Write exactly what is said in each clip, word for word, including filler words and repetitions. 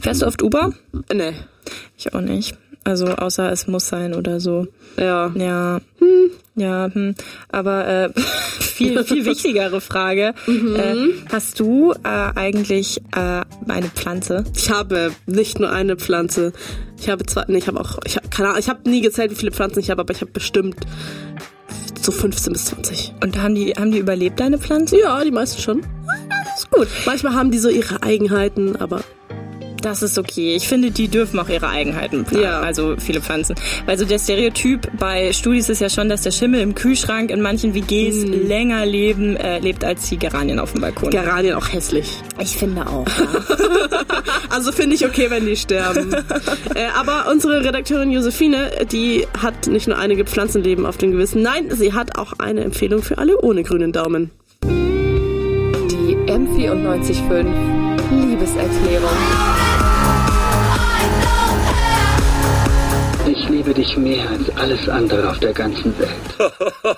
Fährst du oft Uber? Nee. Ich auch nicht. Also außer es muss sein oder so. Ja. Ja. Hm. Ja, hm. Aber äh, viel viel wichtigere Frage. Mhm. Äh, hast du äh, eigentlich äh, eine Pflanze? Ich habe nicht nur eine Pflanze. Ich habe zwar, nee, ich habe auch, ich habe keine Ahnung, ich habe nie gezählt, wie viele Pflanzen ich habe, aber ich habe bestimmt so fünfzehn bis zwanzig. Und haben die haben die überlebt, deine Pflanzen? Ja, die meisten schon. Das ist gut. Manchmal haben die so ihre Eigenheiten, aber das ist okay. Ich finde, die dürfen auch ihre Eigenheiten planen, ja. Also viele Pflanzen. Weil so der Stereotyp bei Studis ist ja schon, dass der Schimmel im Kühlschrank in manchen W Gs mm. länger leben, äh, lebt als die Geranien auf dem Balkon. Geranien auch hässlich. Ich finde auch, ja. Also finde ich okay, wenn die sterben. äh, aber unsere Redakteurin Josephine, die hat nicht nur einige Pflanzenleben auf dem Gewissen, nein, sie hat auch eine Empfehlung für alle ohne grünen Daumen. Die M vierundneunzig Komma fünf Liebeserklärung. Ich liebe dich mehr als alles andere auf der ganzen Welt.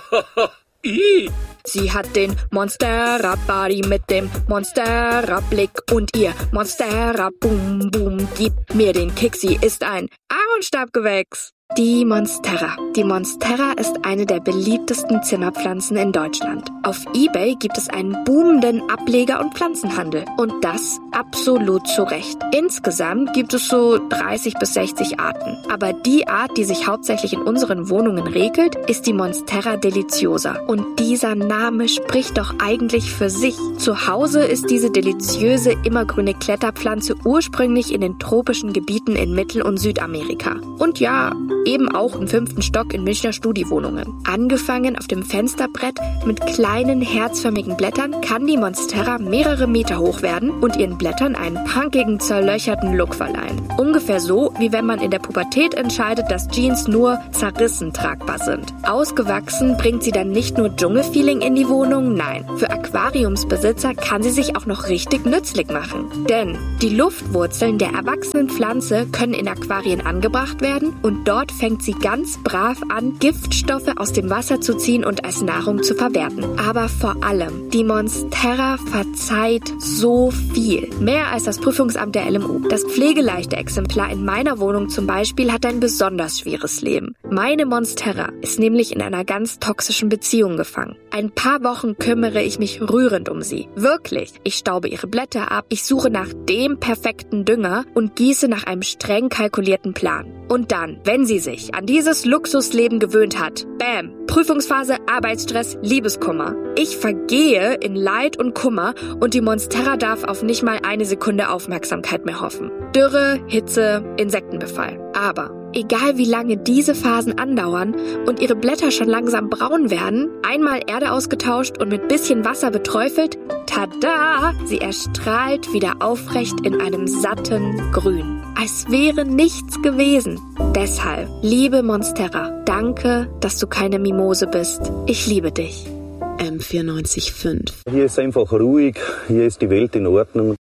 Sie hat den Monstera-Body mit dem Monstera-Blick und ihr Monstera-Boom-Boom gibt mir den Kick. Sie ist ein Ahornstabgewächs. Die Monstera. Die Monstera ist eine der beliebtesten Zimmerpflanzen in Deutschland. Auf eBay gibt es einen boomenden Ableger- und Pflanzenhandel. Und das absolut zu Recht. Insgesamt gibt es so dreißig bis sechzig Arten. Aber die Art, die sich hauptsächlich in unseren Wohnungen regelt, ist die Monstera deliciosa. Und dieser Name spricht doch eigentlich für sich. Zu Hause ist diese deliziöse immergrüne Kletterpflanze ursprünglich in den tropischen Gebieten in Mittel- und Südamerika. Und ja, eben auch im fünften Stock in Münchner Studiwohnungen. Angefangen auf dem Fensterbrett mit kleinen herzförmigen Blättern kann die Monstera mehrere Meter hoch werden und ihren Blättern einen punkigen, zerlöcherten Look verleihen. Ungefähr so, wie wenn man in der Pubertät entscheidet, dass Jeans nur zerrissen tragbar sind. Ausgewachsen bringt sie dann nicht nur Dschungelfeeling in die Wohnung, nein, für Aquariumsbesitzer kann sie sich auch noch richtig nützlich machen. Denn die Luftwurzeln der erwachsenen Pflanze können in Aquarien angebracht werden und dort fängt sie ganz brav an, Giftstoffe aus dem Wasser zu ziehen und als Nahrung zu verwerten. Aber vor allem, die Monstera verzeiht so viel. Mehr als das Prüfungsamt der L M U. Das pflegeleichte Exemplar in meiner Wohnung zum Beispiel hat ein besonders schweres Leben. Meine Monstera ist nämlich in einer ganz toxischen Beziehung gefangen. Ein paar Wochen kümmere ich mich rührend um sie. Wirklich. Ich staube ihre Blätter ab, ich suche nach dem perfekten Dünger und gieße nach einem streng kalkulierten Plan. Und dann, wenn sie sich an dieses Luxusleben gewöhnt hat, bam, Prüfungsphase, Arbeitsstress, Liebeskummer. Ich vergehe in Leid und Kummer und die Monstera darf auf nicht mal eine Sekunde Aufmerksamkeit mehr hoffen. Dürre, Hitze, Insektenbefall. Aber egal wie lange diese Phasen andauern und ihre Blätter schon langsam braun werden, einmal Erde ausgetauscht und mit bisschen Wasser beträufelt, tada, sie erstrahlt wieder aufrecht in einem satten Grün. Als wäre nichts gewesen. Deshalb, liebe Monstera, danke, dass du keine Mimose bist. Ich liebe dich. M vierundneunzig Komma fünf. Hier ist einfach ruhig, hier ist die Welt in Ordnung.